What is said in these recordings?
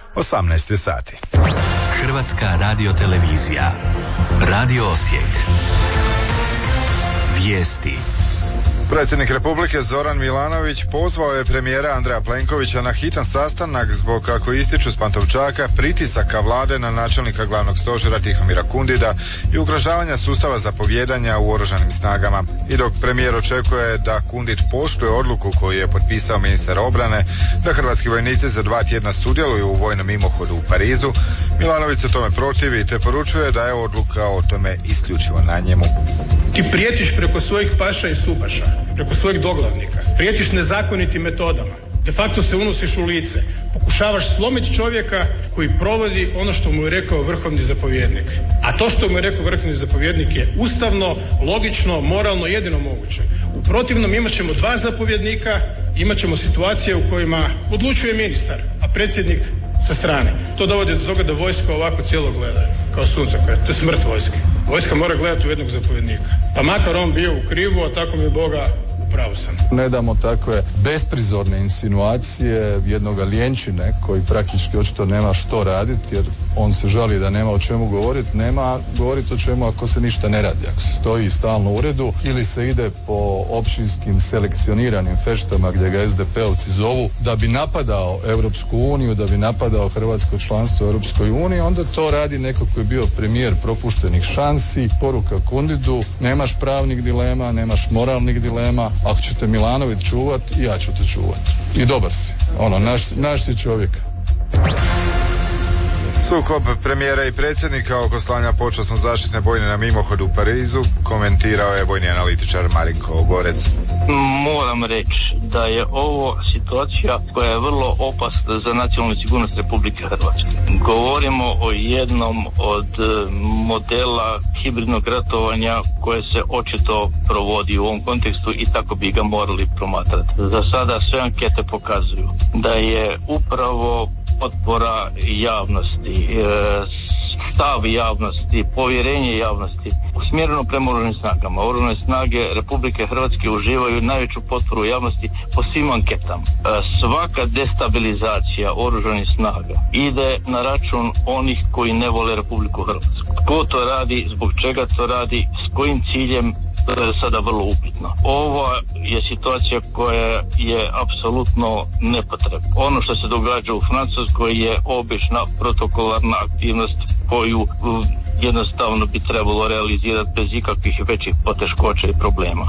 18 sati. Hrvatska radiotelevizija. Radio Osijek. Vijesti. Predsjednik Republike Zoran Milanović pozvao je premijera Andreja Plenkovića na hitan sastanak zbog, kako ističu s Pantovčaka, pritisaka vlade na načelnika glavnog stožera Tihomira Kundida i ugrožavanja sustava zapovijedanja u oružanim snagama. I dok premijer očekuje da Kundid poštuje odluku koju je potpisao ministar obrane da hrvatski vojnici za 2 tjedna sudjeluju u vojnom mimohodu u Parizu, Milanović se tome protivi te poručuje da je odluka o tome isključivo na njemu. Ti prijetiš preko svojih paša i supaša, preko svojih doglavnika, prijetiš nezakonitim metodama, de facto se unosiš u lice, pokušavaš slomiti čovjeka koji provodi ono što mu je rekao vrhovni zapovjednik. A to što mu je rekao vrhovni zapovjednik je ustavno, logično, moralno, jedino moguće. U protivnom imat ćemo 2 zapovjednika, imat ćemo situacije u kojima odlučuje ministar, a predsjednik sa strane. To dovodi do toga da vojska ovako cijelo gleda, kao suncokret. To je smrt vojske. Vojska mora gledati u jednog zapovjednika. Pa makar on bio u krivu, a tako mi Boga, u pravu sam. Ne damo takve besprizorne insinuacije jednoga ljenčine koji praktički očito nema što raditi, jer on se žali da nema o čemu govoriti. Nema govoriti o čemu ako se ništa ne radi. Ako se stoji stalno u uredu ili se ide po općinskim selekcioniranim feštama gdje ga SDP-ovci zovu da bi napadao Europsku uniju, da bi napadao hrvatsko članstvo u Europskoj uniji, onda to radi neko koji je bio premijer propuštenih šansi. Poruka Kundidu: nemaš pravnih dilema, nemaš moralnih dilema. Ako ćete Milanović čuvat, ja ću te čuvat. I dobar si. Naš si čovjek. Sukob premijera i predsjednika oko slanja počasno zaštitne bojne na mimohodu u Parizu komentirao je vojni analitičar Marinko Gorec. Moram reći da je ovo situacija koja je vrlo opasna za nacionalnu sigurnost Republike Hrvatske. Govorimo o jednom od modela hibridnog ratovanja koje se očito provodi u ovom kontekstu i tako bi ga morali promatrati. Za sada sve ankete pokazuju da je upravo potpora javnosti, stav javnosti, povjerenje javnosti usmjereno prema oružanim snagama. Oružane snage Republike Hrvatske uživaju najveću potporu javnosti po svim anketama. Svaka destabilizacija oružanih snaga ide na račun onih koji ne vole Republiku Hrvatsku. Tko to radi, zbog čega to radi, s kojim ciljem, to je sada vrlo upitno. Ova je situacija koja je apsolutno nepotrebna. Ono što se događa u Francuskoj je obična protokolarna aktivnost koju jednostavno bi trebalo realizirati bez ikakvih većih poteškoća i problema.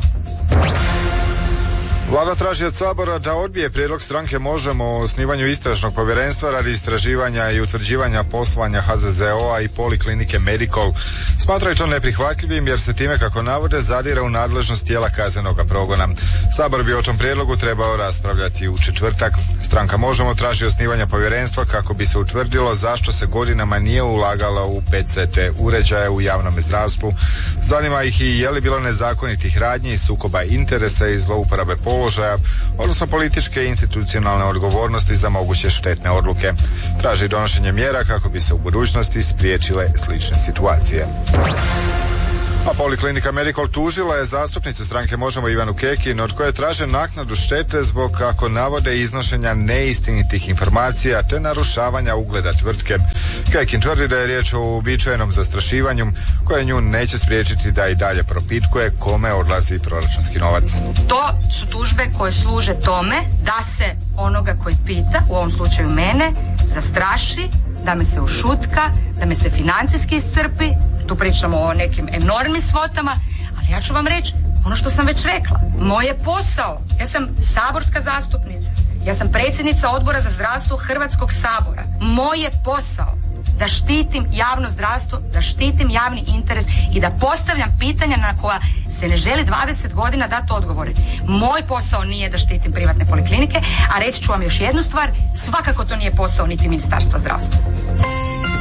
Vlada traži od Sabora da odbije prijedlog stranke Možemo o osnivanju istražnog povjerenstva radi istraživanja i utvrđivanja poslovanja HZZO-a i poliklinike Medikol. Smatraju to neprihvatljivim jer se time, kako navode, zadire u nadležnost tijela kaznenoga progona. Sabor bi o tom prijedlogu trebao raspravljati u četvrtak. Stranka Možemo traži osnivanje povjerenstva kako bi se utvrdilo zašto se godinama nije ulagalo u PCT uređaje u javnom zdravstvu. Zanima ih i je li bilo nezakonitih radnji, sukoba interesa i zlouporabe položaja, odnosno političke i institucionalne odgovornosti za moguće štetne odluke. Traži donošenje mjera kako bi se u budućnosti spriječile slične situacije. A poliklinika Medikol tužila je zastupnicu stranke Možemo Ivanu Kekin, od koje traže naknadu štete zbog, kako navode, iznošenja neistinitih informacija te narušavanja ugleda tvrtke. Kekin tvrdi da je riječ o uobičajenom zastrašivanju koje nju neće spriječiti da i dalje propitkuje kome odlazi proračunski novac. To su tužbe koje služe tome da se onoga koji pita, u ovom slučaju mene, zastraši, da me se ušutka, da me se financijski iscrpi. Tu pričamo o nekim enormnim svotama, ali ja ću vam reći ono što sam već rekla. Moj je posao, ja sam saborska zastupnica, ja sam predsjednica Odbora za zdravstvo Hrvatskog sabora. Moj je posao da štitim javno zdravstvo, da štitim javni interes i da postavljam pitanja na koja se ne želi 20 godina dati odgovore. Moj posao nije da štitim privatne poliklinike, a reći ću vam još jednu stvar, svakako to nije posao niti Ministarstva zdravstva.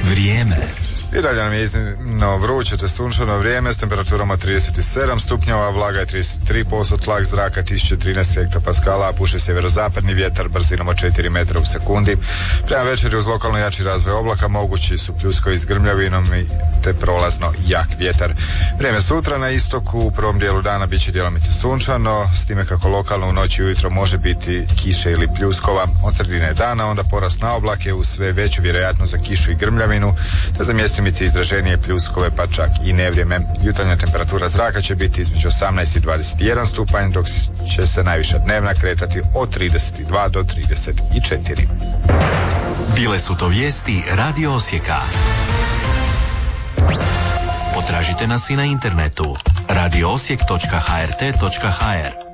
Vrijeme. I dalje nam je iznimno vruće te sunčano vrijeme s temperaturama 37 stupnjeva, vlaga je 33%, tlak zraka 1013 hektopaskala, a puše sjeverozapadni vjetar brzinom od 4 metra u sekundi. Prema večeri uz lokalno jači razvoj oblaka mogući su pljuskovi s grmljavinom te prolazno jak vjetar. Vrijeme sutra na istoku u prvom dijelu dana bit će djelomice sunčano, s time kako lokalno u noći i ujutro može biti kiše ili pljuskova. Od sredine dana onda porast na oblake uz sve veću vjerojatnost za kišu i grmljavinu, te za mjestimice izraženije pljuskove pa čak i nevrijeme. Jutarnja temperatura zraka će biti između 18 i 21 stupanj, dok će se najviša dnevna kretati od 32 do 34. Bile su to vijesti Radio Osijeka. Potražite nas i na internetu radioosijek.hrt.hr.